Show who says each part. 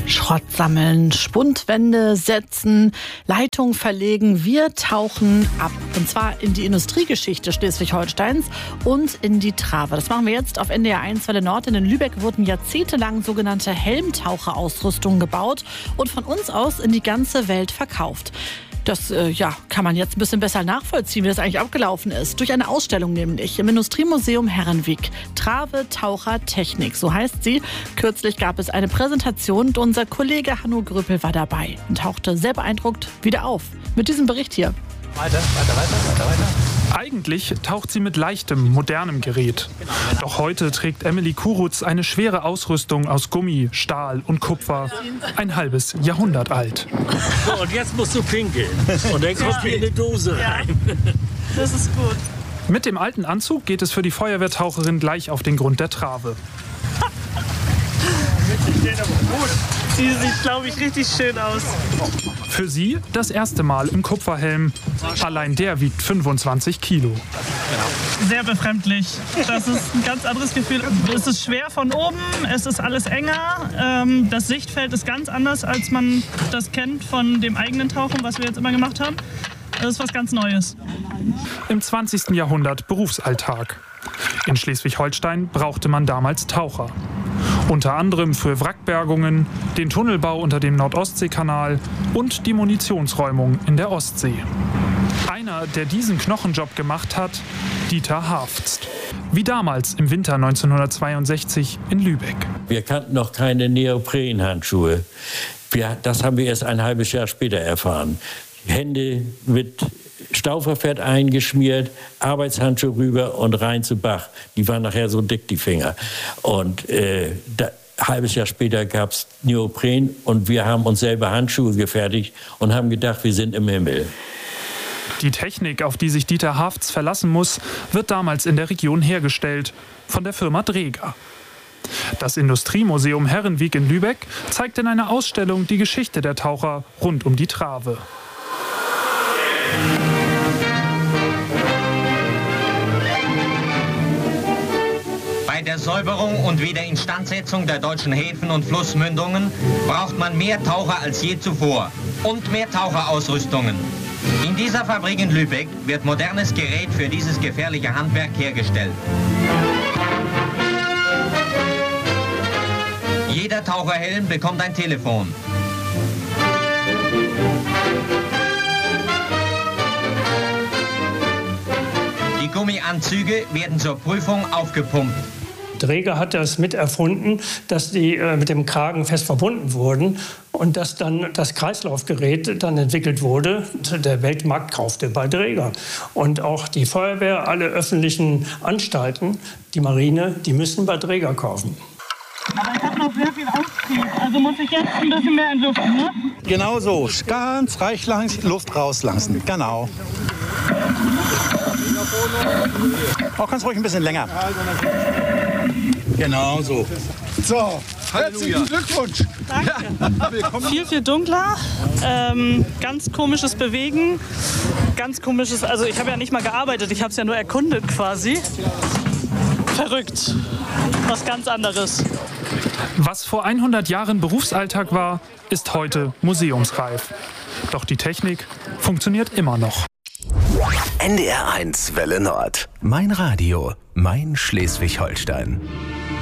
Speaker 1: Schrott sammeln, Spundwände setzen, Leitung verlegen. Wir tauchen ab. Und zwar in die Industriegeschichte Schleswig-Holsteins und in die Trave. Das machen wir jetzt auf NDR 1 Welle Nord. Denn in Lübeck wurden jahrzehntelang sogenannte Helmtaucherausrüstungen gebaut und von uns aus in die ganze Welt verkauft. Das kann man jetzt ein bisschen besser nachvollziehen, wie das eigentlich abgelaufen ist. Durch eine Ausstellung nämlich im Industriemuseum Herrenwiek. Trave Taucher Technik, so heißt sie. Kürzlich gab es eine Präsentation und unser Kollege Hanno Gröpel war dabei und tauchte sehr beeindruckt wieder auf. Mit diesem Bericht hier.
Speaker 2: Weiter. Eigentlich taucht sie mit leichtem, modernem Gerät. Doch heute trägt Emily Kurutz eine schwere Ausrüstung aus Gummi, Stahl und Kupfer. Ein halbes Jahrhundert alt.
Speaker 3: So, und jetzt musst du pinkeln. Und dann kommt hier eine Dose rein.
Speaker 1: Das ist gut.
Speaker 2: Mit dem alten Anzug geht es für die Feuerwehrtaucherin gleich auf den Grund der Trave.
Speaker 1: Sie sieht, glaube ich, richtig schön aus.
Speaker 2: Für sie das erste Mal im Kupferhelm. Allein der wiegt 25 Kilo.
Speaker 4: Sehr befremdlich. Das ist ein ganz anderes Gefühl. Es ist schwer von oben, es ist alles enger. Das Sichtfeld ist ganz anders, als man das kennt von dem eigenen Tauchen, was wir jetzt immer gemacht haben. Das ist was ganz Neues.
Speaker 2: Im 20. Jahrhundert Berufsalltag. In Schleswig-Holstein brauchte man damals Taucher. Unter anderem für Wrackbergungen, den Tunnelbau unter dem Nordostseekanal und die Munitionsräumung in der Ostsee. Einer, der diesen Knochenjob gemacht hat, Dieter Harfst. Wie damals im Winter 1962 in Lübeck.
Speaker 3: Wir kannten noch keine Neoprenhandschuhe. Das haben wir erst ein halbes Jahr später erfahren. Hände mit Stauferfett eingeschmiert, Arbeitshandschuhe rüber und rein zu Bach. Die waren nachher so dick, die Finger. Und ein halbes Jahr später gab es Neopren und wir haben uns selber Handschuhe gefertigt und haben gedacht, wir sind im Himmel.
Speaker 2: Die Technik, auf die sich Dieter Harfst verlassen muss, wird damals in der Region hergestellt, von der Firma Dräger. Das Industriemuseum Herrenwiek in Lübeck zeigt in einer Ausstellung die Geschichte der Taucher rund um die Trave.
Speaker 5: Bei der Säuberung und Wiederinstandsetzung der deutschen Häfen und Flussmündungen braucht man mehr Taucher als je zuvor und mehr Taucherausrüstungen. In dieser Fabrik in Lübeck wird modernes Gerät für dieses gefährliche Handwerk hergestellt. Jeder Taucherhelm bekommt ein Telefon. Die Gummianzüge werden zur Prüfung aufgepumpt.
Speaker 6: Dräger hat das mit erfunden, dass die mit dem Kragen fest verbunden wurden und dass dann das Kreislaufgerät dann entwickelt wurde. Der Weltmarkt kaufte bei Dräger. Und auch die Feuerwehr, alle öffentlichen Anstalten, die Marine, die müssen bei Dräger kaufen.
Speaker 4: Aber ich habe noch sehr viel Auftrieb, also muss ich jetzt ein bisschen mehr entlüften, ne?
Speaker 7: Genau so, ganz reich Luft rauslassen, genau. Auch ganz ruhig ein bisschen länger. Genau so.
Speaker 8: So, herzlichen Glückwunsch.
Speaker 4: Danke. Viel dunkler, ganz komisches Bewegen, ganz komisches, also ich habe ja nicht mal gearbeitet, ich habe es ja nur erkundet quasi. Verrückt, was ganz anderes.
Speaker 2: Was vor 100 Jahren Berufsalltag war, ist heute museumsreif. Doch die Technik funktioniert immer noch.
Speaker 9: NDR 1 Welle Nord. Mein Radio, mein Schleswig-Holstein.